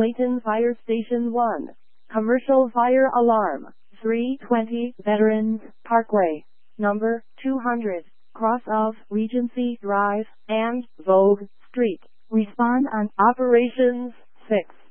Clayton Fire Station 1. Commercial fire alarm. 320 Veterans Parkway. Number 200. Cross of Regency Drive and Vogue Street. Respond on Operations 6.